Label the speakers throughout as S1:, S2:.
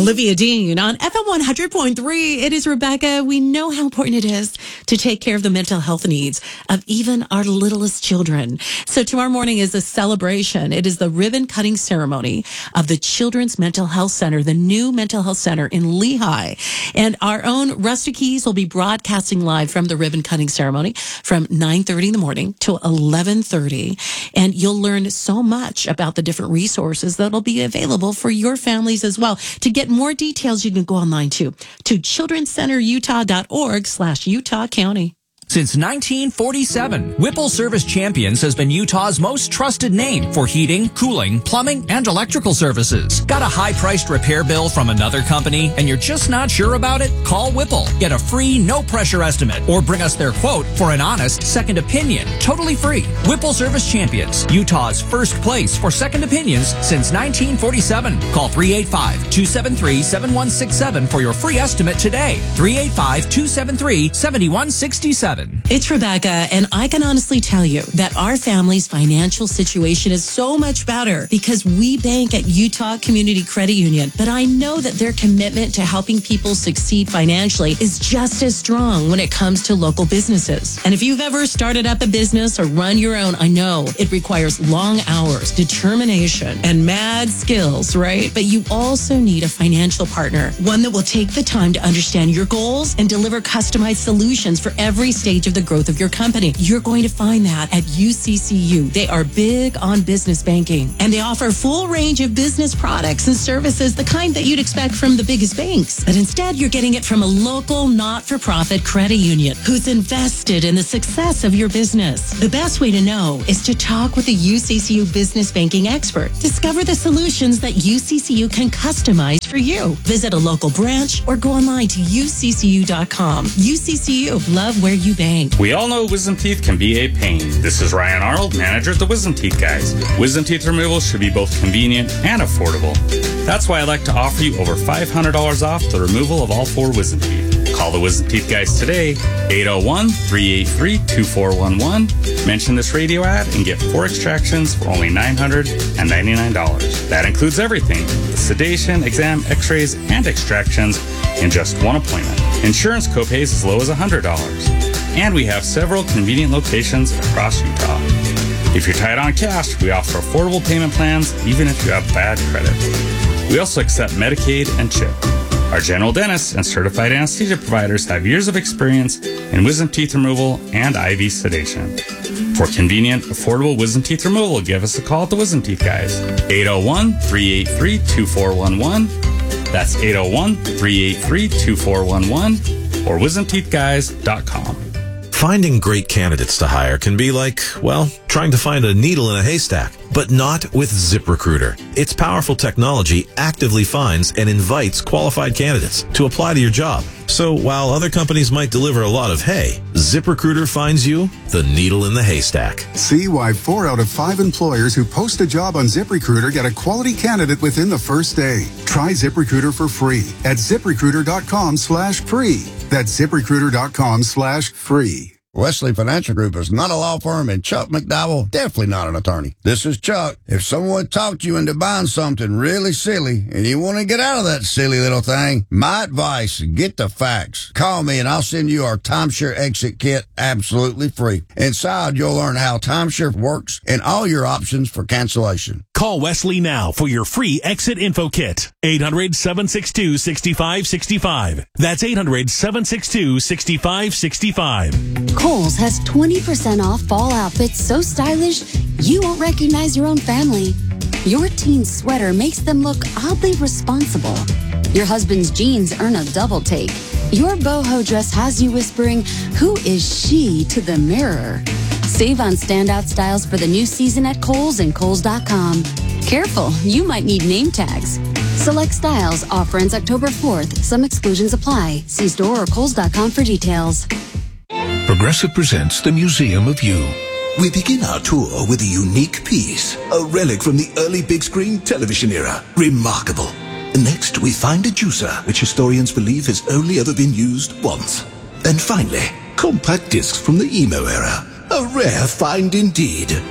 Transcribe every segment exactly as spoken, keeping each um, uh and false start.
S1: Olivia Dean on F M one hundred point three. It is Rebecca. We know how important it is to take care of the mental health needs of even our littlest children. So tomorrow morning is a celebration. It is the ribbon cutting ceremony of the Children's Mental Health Center, the new mental health center in Lehigh. And our own Rusty Keys will be broadcasting live from the ribbon cutting ceremony from nine thirty in the morning to eleven thirty. And you'll learn so much about the different resources that'll be available for your families as well. To get more details, you can go online too to children's center utah dot org slash Utah County.
S2: Since nineteen forty-seven, Whipple Service Champions has been Utah's most trusted name for heating, cooling, plumbing, and electrical services. Got a high-priced repair bill from another company and you're just not sure about it? Call Whipple. Get a free, no-pressure estimate or bring us their quote for an honest second opinion. Totally free. Whipple Service Champions, Utah's first place for second opinions since nineteen forty-seven. Call three eight five, two seven three, seven one six seven for your free estimate today. three eight five, two seven three, seven one six seven.
S1: It's Rebecca, and I can honestly tell you that our family's financial situation is so much better because we bank at Utah Community Credit Union. But I know that their commitment to helping people succeed financially is just as strong when it comes to local businesses. And if you've ever started up a business or run your own, I know it requires long hours, determination, and mad skills, right? But you also need a financial partner, one that will take the time to understand your goals and deliver customized solutions for every stage of the growth of your company. You're going to find that at U C C U. They are big on business banking, and they offer a full range of business products and services, the kind that you'd expect from the biggest banks. But instead, you're getting it from a local, not-for-profit credit union who's invested in the success of your business. The best way to know is to talk with a U C C U business banking expert. Discover the solutions that U C C U can customize for you. Visit a local branch or go online to U C C U dot com. U C C U, love where you bank.
S3: We all know wisdom teeth can be a pain. This is Ryan Arnold, manager at the Wisdom Teeth Guys. Wisdom teeth removal should be both convenient and affordable. That's why I like to offer you over five hundred dollars off the removal of all four wisdom teeth. Call the Wisdom Teeth Guys today, eight oh one, three eight three, two four one one. Mention this radio ad and get four extractions for only nine hundred ninety-nine dollars. That includes everything, the sedation, exam, x-rays, and extractions in just one appointment. Insurance copays as low as one hundred dollars. And we have several convenient locations across Utah. If you're tight on cash, we offer affordable payment plans even if you have bad credit. We also accept Medicaid and CHIP. Our general dentists and certified anesthesia providers have years of experience in wisdom teeth removal and I V sedation. For convenient, affordable wisdom teeth removal, give us a call at the Wisdom Teeth Guys. eight oh one, three eight three, two four one one. That's eight oh one, three eight three, two four one one or wisdom teeth guys dot com.
S4: Finding great candidates to hire can be like, well, trying to find a needle in a haystack, but not with ZipRecruiter. Its powerful technology actively finds and invites qualified candidates to apply to your job. So while other companies might deliver a lot of hay, ZipRecruiter finds you the needle in the haystack.
S5: See why four out of five employers who post a job on ZipRecruiter get a quality candidate within the first day. Try ZipRecruiter for free at ZipRecruiter.com slash free. That's ZipRecruiter.com slash free.
S6: Wesley Financial Group is not a law firm, and Chuck McDowell definitely not an attorney. This is Chuck. If someone talked you into buying something really silly and you want to get out of that silly little thing, my advice, get the facts. Call me and I'll send you our timeshare exit kit absolutely free. Inside, you'll learn how timeshare works and all your options for cancellation.
S7: Call Wesley now for your free exit info kit. eight hundred, seven six two, six five six five. That's eight hundred, seven six two, six five six five.
S8: Kohl's has twenty percent off fall outfits so stylish you won't recognize your own family. Your teen's sweater makes them look oddly responsible. Your husband's jeans earn a double take. Your boho dress has you whispering, "Who is she?" to the mirror. Save on standout styles for the new season at Kohl's and Kohl's dot com. Careful, you might need name tags. Select styles. Offer ends October fourth. Some exclusions apply. See store or Kohl's dot com for details.
S9: Progressive presents the Museum of You. We begin our tour with a unique piece, a relic from the early big screen television era. Remarkable. Next, we find a juicer, which historians believe has only ever been used once. And finally, compact discs from the emo era. A rare find indeed.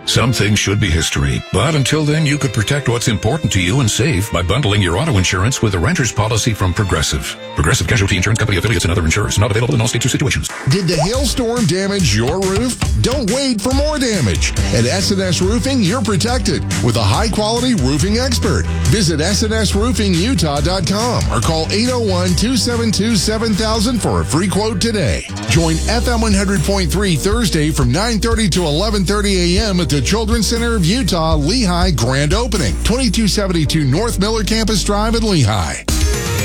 S9: Some things should be history, but until then, you could protect what's important to you and save by bundling your auto insurance with a renter's policy from Progressive. Progressive Casualty Insurance Company affiliates and other insurers. Not available in all states or situations.
S10: Did the hailstorm damage your roof? Don't wait for more damage. At S and S Roofing, you're protected with a high-quality roofing expert. Visit S and S roofing utah dot com or call eight oh one, two seven two, seven thousand for a free quote today. Join F M one hundred point three Thursday from nine thirty to eleven thirty a.m. at the Children's Center of Utah, Lehigh grand opening. twenty-two seventy-two North Miller Campus Drive in Lehigh.